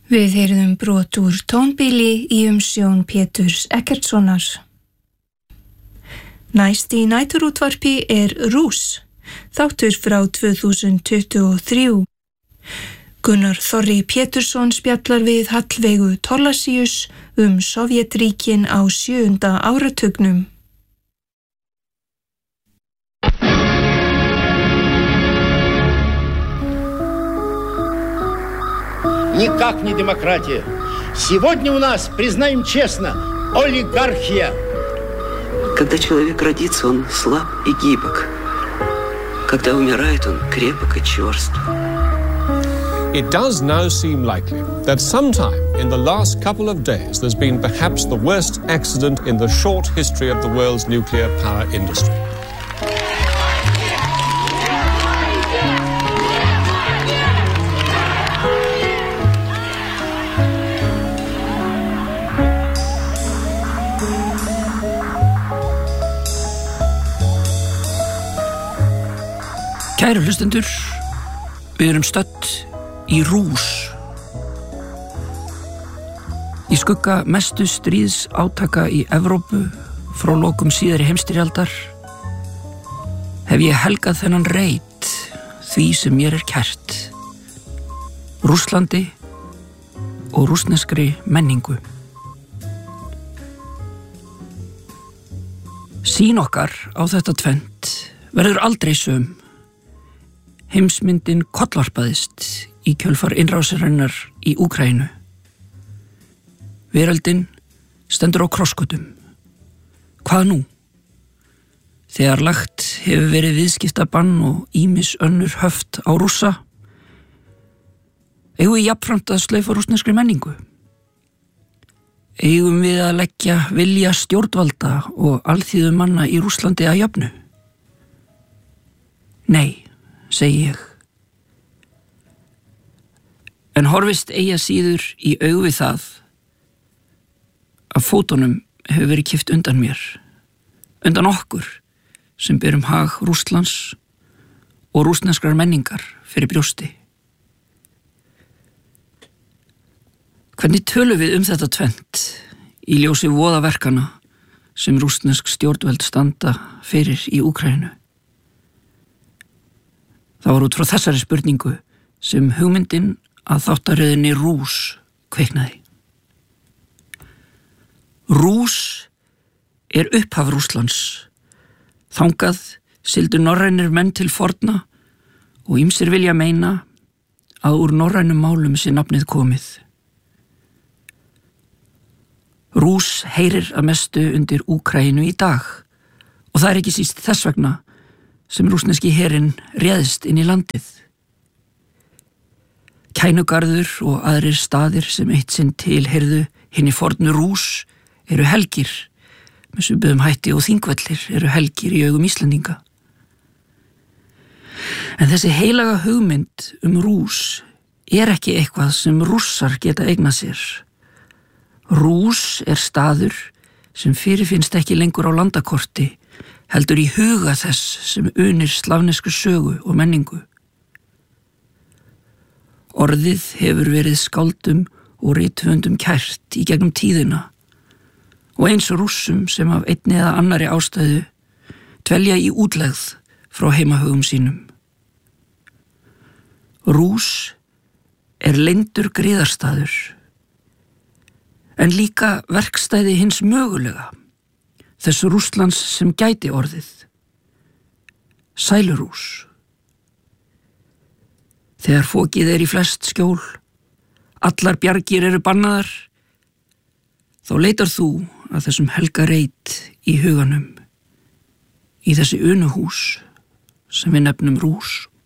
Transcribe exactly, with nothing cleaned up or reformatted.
Við heyrðum brot úr tónbili í umsjón Péturs Eggertssonar. Næst í næturútvarpi er Rúss, þáttur frá tvö þúsund tuttugu og þrjú. Gunnar Þorri Pétursson spjallar við Hallveigu Thorlacius um Sovétríkin á sjöunda áratugnum. Никак не демократия. Сегодня у нас, признаем честно, олигархия. Когда человек родится, он слаб и гибок. Когда умирает, он крепок и черств. It does now seem likely that sometime in the last couple of days there's been perhaps the worst accident in the short history of the world's nuclear power industry. Kæru hlustendur, við erum stödd í Rúss. Í skugga mestu stríðsátaka í Evrópu frá lokum síðari heimsstyrjaldar hef ég helgað þennan reit því sem mér er kært, Rússlandi og rússneskri menningu. Sýn okkar á þetta tvennt verður aldrei söm. Heimsmyndin kollvarpaðist í kjölfar innrásarinnar í Úkraínu. Veröldin stendur á krossgötum. Hvað nú? Þegar lagt hefur verið viðskiptabann og ýmis önnur höft á Rússa, eigum við jafnframt að slaufa rússneskri menningu. Eigum við að leggja vilja stjórnvalda og alþýðu manna í Rússlandi að jöfnu? Nei, segi ég. En horfist eigi að síður í augu við það að fótunum hefur verið kippt undan mér, undan okkur sem berum hag Rússlands og rússneskrar menningar fyrir brjósti. Hvernig tölum við um þetta tvennt í ljósi voðaverkana sem rússnesk stjórnvöld standa fyrir í Úkraínu? Það var út frá þessari spurningu sem hugmyndin að þáttaröðinni Rúss kveiknaði. Rúss er upphaf Rússlands. Þangað sigldu norrænir menn til forna og ýmsir vilja meina að úr norrænum málum sé nafnið komið. Rúss heyrir að mestu undir Úkraínu í dag og það er ekki síst þess vegna sem rússneski herinn réðst inn í landið. Kænugarður og aðrir staðir sem eitt sinn tilheyrðu hinni fornu Rúss eru helgir, með svipuðum hætti og þingvellir eru helgir í augum Íslendinga. En þessi heilaga hugmynd um Rúss er ekki eitthvað sem Rússar geta eignað sér. Rúss er staður sem fyrirfinnst ekki lengur á landakorti, heldur í huga þess sem unir slavnesku sögu og menningu. Orðið hefur verið skáldum og rithöfundum kært í gegnum tíðina og eins Rússum sem af einni eða annari ástæðu dvelja í útlegð frá heimahögum sínum. Rúss er leyndur griðarstaður, en líka verkstæði hins mögulega, þess Rússlands sem gæti orðið. Sælurúss. Þegar fokið er í flest skjól, allar bjargir eru bannaðar, þá leitar þú að þessum helga reit í huganum, í þessi unuhús sem við nefnum Rúss.